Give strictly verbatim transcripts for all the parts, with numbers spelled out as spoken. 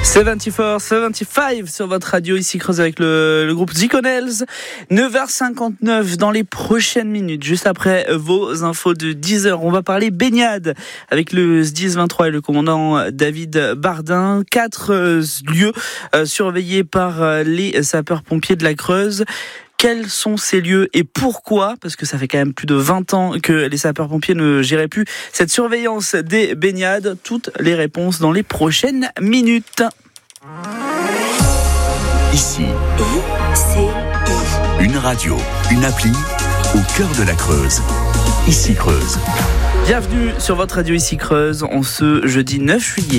soixante-quatre, soixante-quinze sur votre radio, ici Creuse avec le, le groupe Ziconels. neuf heures cinquante-neuf dans les prochaines minutes, juste après vos infos de dix heures. On va parler baignade avec le S D I S vingt-trois et le commandant David Bardin. Quatre euh, lieux euh, surveillés par euh, les sapeurs-pompiers de la Creuse. Quels sont ces lieux et pourquoi ? Parce que ça fait quand même plus de vingt ans que les sapeurs-pompiers ne géraient plus cette surveillance des baignades. Toutes les réponses dans les prochaines minutes. Ici, I C I. Une radio, une appli au cœur de la Creuse. Ici Creuse. Bienvenue sur votre radio Ici Creuse en ce jeudi neuf juillet.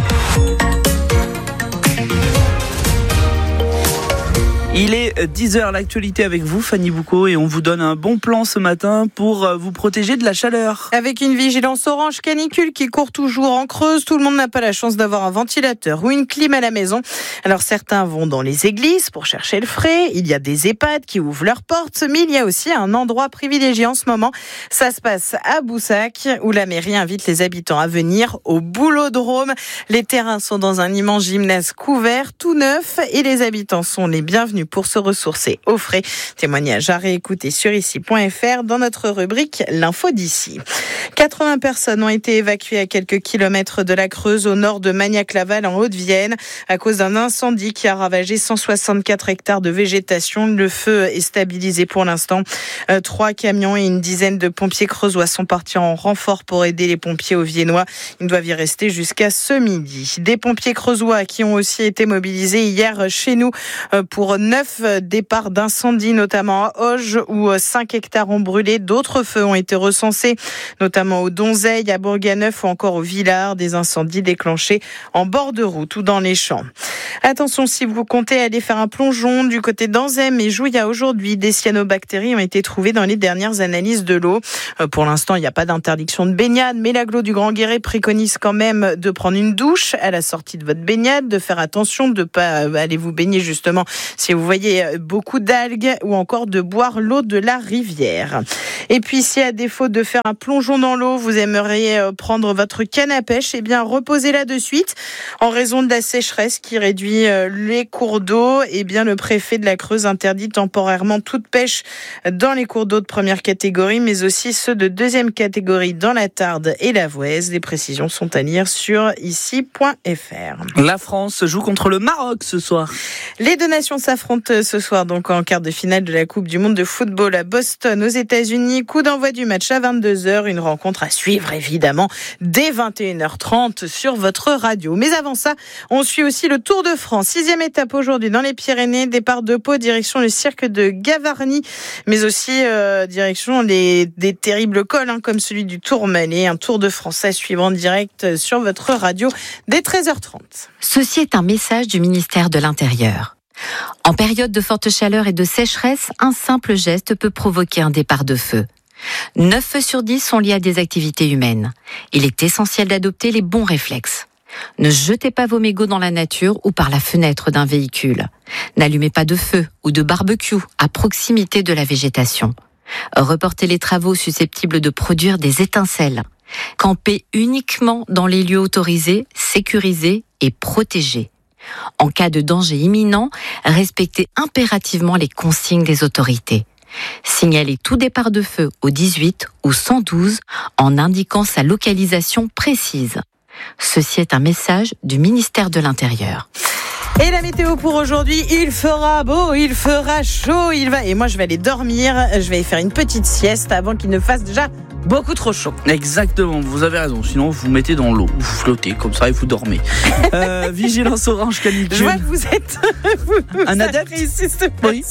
Il est dix heures, l'actualité avec vous, Fanny Boucaud, et on vous donne un bon plan ce matin pour vous protéger de la chaleur. Avec une vigilance orange canicule qui court toujours en Creuse, tout le monde n'a pas la chance d'avoir un ventilateur ou une clim à la maison. Alors certains vont dans les églises pour chercher le frais, il y a des EHPAD qui ouvrent leurs portes, mais il y a aussi un endroit privilégié en ce moment. Ça se passe à Boussac, où la mairie invite les habitants à venir au Boulodrome. Les terrains sont dans un immense gymnase couvert, tout neuf, et les habitants sont les bienvenus pour se ressourcer au frais. Témoignage à réécouter sur ici point f r dans notre rubrique L'info d'ici. quatre-vingts personnes ont été évacuées à quelques kilomètres de la Creuse, au nord de Magnac-Laval, en Haute-Vienne, à cause d'un incendie qui a ravagé cent soixante-quatre hectares de végétation. Le feu est stabilisé pour l'instant. Euh, trois camions et une dizaine de pompiers creusois sont partis en renfort pour aider les pompiers auviennois. Ils doivent y rester jusqu'à ce midi. Des pompiers creusois qui ont aussi été mobilisés hier chez nous pour neuf départs d'incendie, notamment à Auge, où cinq hectares ont brûlé. D'autres feux ont été recensés, notamment au Donzeil, à Bourganeuf ou encore au Villard. Des incendies déclenchés en bord de route ou dans les champs. Attention, si vous comptez aller faire un plongeon du côté d'Anzem et Jouya aujourd'hui, des cyanobactéries ont été trouvées dans les dernières analyses de l'eau. Pour l'instant, il n'y a pas d'interdiction de baignade, mais l'agglo du Grand Guéret préconise quand même de prendre une douche à la sortie de votre baignade, de faire attention de ne pas aller vous baigner justement si vous voyez beaucoup d'algues, ou encore de boire l'eau de la rivière. Et puis, si à défaut de faire un plongeon dans l'eau, vous aimeriez prendre votre canne à pêche, eh bien, reposez-la de suite. En raison de la sécheresse qui réduit les cours d'eau, eh bien, le préfet de la Creuse interdit temporairement toute pêche dans les cours d'eau de première catégorie, mais aussi ceux de deuxième catégorie dans la Tarde et la Voueize. Les précisions sont à lire sur ici point f r. La France joue contre le Maroc ce soir. Les deux nations s'affrontent ce soir donc en quart de finale de la Coupe du Monde de football à Boston aux États-Unis. Coup d'envoi du match à vingt-deux heures. Une rencontre à suivre évidemment dès vingt et une heures trente sur votre radio. Mais avant ça, on suit aussi le Tour de France. Sixième étape aujourd'hui dans les Pyrénées. Départ de Pau, direction le cirque de Gavarnie, mais aussi euh, direction les, des terribles cols hein, comme celui du Tourmalet. Un Tour de France à suivre en direct sur votre radio dès treize heures trente. Ceci est un message du ministère de l'Intérieur. En période de forte chaleur et de sécheresse, un simple geste peut provoquer un départ de feu. neuf feux sur dix sont liés à des activités humaines. Il est essentiel d'adopter les bons réflexes. Ne jetez pas vos mégots dans la nature ou par la fenêtre d'un véhicule. N'allumez pas de feu ou de barbecue à proximité de la végétation. Reportez les travaux susceptibles de produire des étincelles. Campez uniquement dans les lieux autorisés, sécurisés et protégés. En cas de danger imminent, respectez impérativement les consignes des autorités. Signalez tout départ de feu au dix-huit ou cent douze en indiquant sa localisation précise. Ceci est un message du ministère de l'Intérieur. Et la météo pour aujourd'hui, il fera beau, il fera chaud, il va... Et moi, je vais aller dormir, je vais faire une petite sieste avant qu'il ne fasse déjà beaucoup trop chaud. Exactement, vous avez raison. Sinon, vous vous mettez dans l'eau, vous flottez comme ça et vous dormez. Euh, vigilance orange canicule. Je vois que vous êtes vous, vous un adepte. Oui.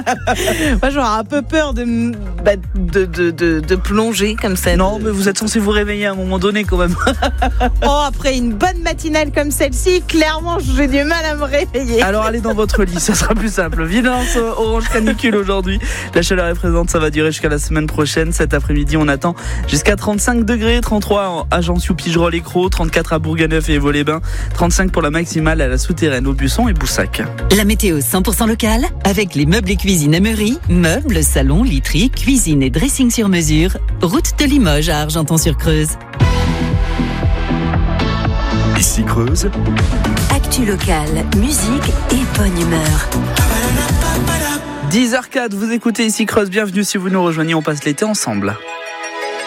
Moi, j'aurais un peu peur de, bah, de, de, de, de plonger comme ça. Non, mais vous êtes censé vous réveiller à un moment donné quand même. Oh, après une bonne matinale comme celle-ci, clairement, j'ai du mal à me réveiller. Alors, allez dans votre lit, ça sera plus simple. Vigilance orange canicule aujourd'hui. La chaleur est présente, ça va durer jusqu'à la semaine prochaine. Cet après-midi, on attend jusqu'à trente-cinq degrés, trente-trois à Ajaccio, Pigerolles et Crau, trente-quatre à Bourganeuf et Vaux-les-Bains, trente-cinq pour la maximale à la Souterraine, Aubusson et Boussac. La météo cent pour cent locale avec les meubles et cuisine Ameury, meubles, salons, literie, cuisine et dressing sur mesure, route de Limoges à Argenton-sur-Creuse. Ici Creuse, Actu locale, musique et bonne humeur. dix heures zéro quatre, vous écoutez Ici Creuse, bienvenue si vous nous rejoignez, on passe l'été ensemble.